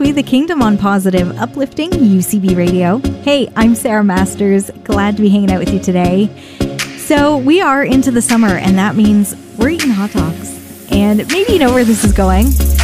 We the Kingdom on Positive, uplifting UCB Radio. Hey, I'm Sarah Masters. Glad to be hanging out with you today. So we are into the summer, and that means we're eating hot dogs. And maybe you know where this is going.